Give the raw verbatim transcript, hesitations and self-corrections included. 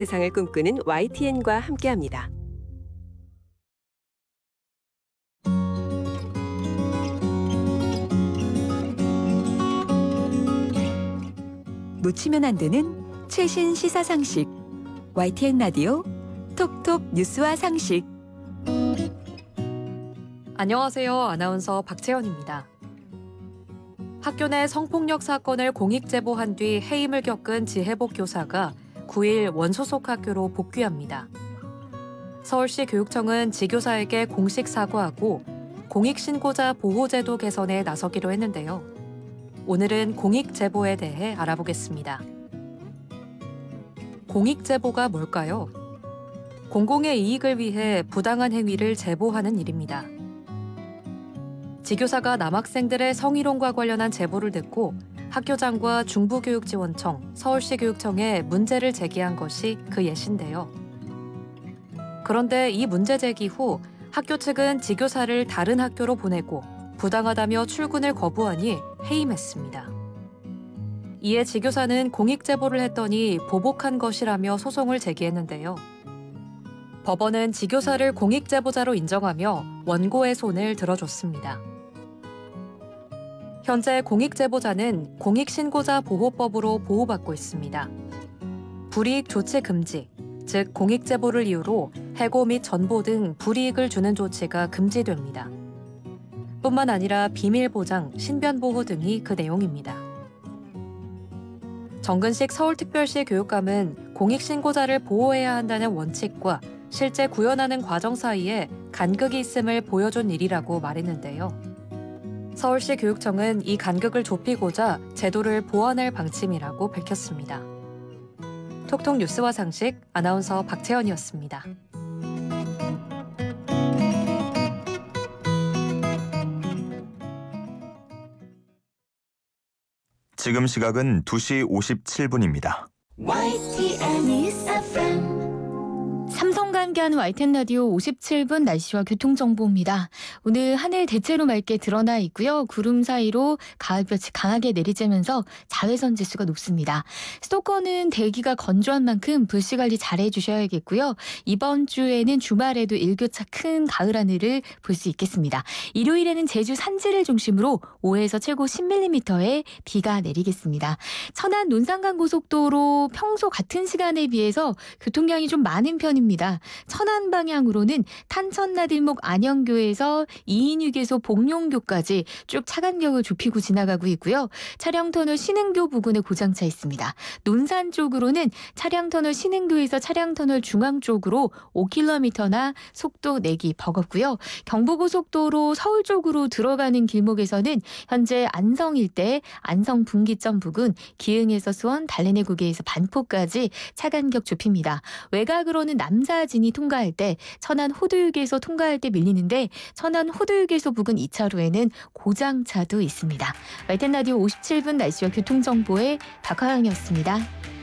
세상을 꿈꾸는 와이티엔과 함께합니다. 놓치면 안 되는 최신 시사 상식. 와이티엔 라디오 톡톡 뉴스와 상식. 안녕하세요. 아나운서 박채연입니다. 학교 내 성폭력 사건을 공익 제보한 뒤 해임을 겪은 지혜복 교사가 구 일 원소속 학교로 복귀합니다. 서울시 교육청은 지교사에게 공식 사과하고 공익신고자 보호제도 개선에 나서기로 했는데요. 오늘은 공익 제보에 대해 알아보겠습니다. 공익 제보가 뭘까요? 공공의 이익을 위해 부당한 행위를 제보하는 일입니다. 지교사가 남학생들의 성희롱과 관련한 제보를 듣고 학교장과 중부교육지원청, 서울시 교육청에 문제를 제기한 것이 그 예시인데요. 그런데 이 문제 제기 후 학교 측은 지교사를 다른 학교로 보내고 부당하다며 출근을 거부하니 해임했습니다. 이에 지교사는 공익 제보를 했더니 보복한 것이라며 소송을 제기했는데요. 법원은 지교사를 공익 제보자로 인정하며 원고의 손을 들어줬습니다. 현재 공익 제보자는 공익신고자 보호법으로 보호받고 있습니다. 불이익 조치 금지, 즉 공익 제보를 이유로 해고 및 전보 등 불이익을 주는 조치가 금지됩니다. 뿐만 아니라 비밀 보장, 신변 보호 등이 그 내용입니다. 정근식 서울특별시 교육감은 공익신고자를 보호해야 한다는 원칙과 실제 구현하는 과정 사이에 간극이 있음을 보여준 일이라고 말했는데요. 서울시 교육청은 이 간극을 좁히고자 제도를 보완할 방침이라고 밝혔습니다. 톡톡 뉴스와 상식, 아나운서 박채연이었습니다. 지금 시각은 두 시 오십칠 분입니다. 삼성과 함께하는 와이티엔 라디오 오십칠 분 날씨와 교통정보입니다. 오늘 하늘 대체로 맑게 드러나 있고요. 구름 사이로 가을볕이 강하게 내리쬐면서 자외선 지수가 높습니다. 수도권은 대기가 건조한 만큼 불씨 관리 잘 해주셔야겠고요. 이번 주에는 주말에도 일교차 큰 가을 하늘을 볼 수 있겠습니다. 일요일에는 제주 산지를 중심으로 오에서 최고 십 밀리미터의 비가 내리겠습니다. 천안 논산간 고속도로 평소 같은 시간에 비해서 교통량이 좀 많은 편입니다. 천안 방향으로는 탄천나들목 안영교에서 이인휴게소 복룡교까지 쭉 차간격을 좁히고 지나가고 있고요. 차량터널 신흥교 부근에 고장차 있습니다. 논산 쪽으로는 차량터널 신흥교에서 차량터널 중앙 쪽으로 오 킬로미터나 속도 내기 버겁고요. 경부고속도로 서울 쪽으로 들어가는 길목에서는 현재 안성 일대 안성 분기점 부근 기흥에서 수원 달래내구개에서 반포까지 차간격 좁힙니다. 외곽으로는 남사진이 통과할 때 천안 호두휴게소 통과할 때 밀리는데 천안 호두휴게소 부근 이 차로에는 고장차도 있습니다. 와이티엔 라디오 오십칠 분 날씨와 교통정보의 박화영이었습니다.